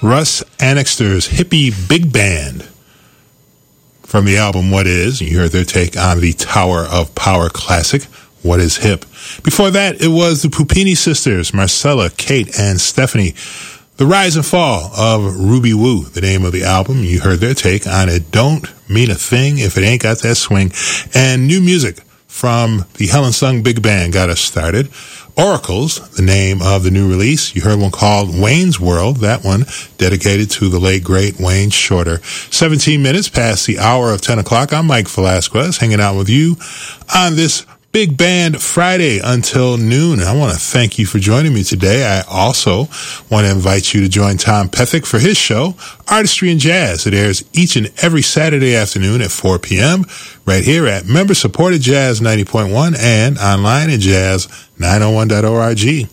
Russ Annixter's hippie big band from the album What Is. You heard their take on the Tower of Power classic, What Is Hip. Before that, it was the Puppini sisters, Marcella, Kate, and Stephanie. The Rise and Fall of Ruby Woo, the name of the album. You heard their take on It Don't Mean a Thing If It Ain't Got That Swing. And new music from the Helen Sung Big Band got us started. Oracles, the name of the new release. You heard one called Wayne's World, that one dedicated to the late, great Wayne Shorter. 17 minutes past the hour of 10 o'clock. I'm Mike Velasquez, hanging out with you on this Big Band Friday until noon. I want to thank you for joining me today. I also want to invite you to join Tom Pethick for his show, Artistry and Jazz. It airs each and every Saturday afternoon at 4 p.m. right here at member-supported Jazz 90.1 and online at jazz901.org.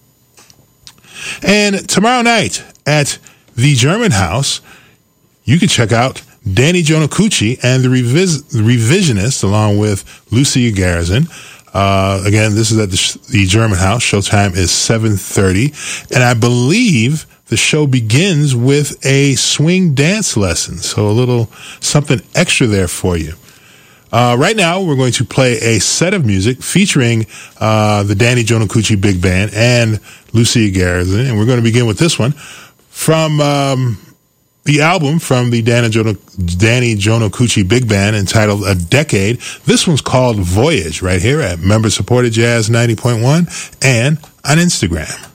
And tomorrow night at the German House, you can check out Danny Jonacucci and the Revisionists, along with Lucia Garrison. Again, this is at the German House. Showtime is 7:30. And I believe the show begins with a swing dance lesson. So a little something extra there for you. Right now, we're going to play a set of music featuring the Danny Jonacucci Big Band and Lucia Garrison. And we're going to begin with this one from the album from the Danny Jonacucci Big Band entitled A Decade. This one's called Voyage right here at member-supported Jazz 90.1 and on Instagram.